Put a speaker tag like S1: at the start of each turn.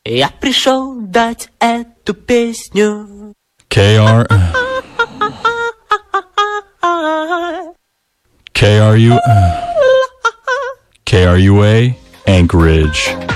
S1: Я пришел дать эту песню.
S2: KR... KRUA, Anchorage.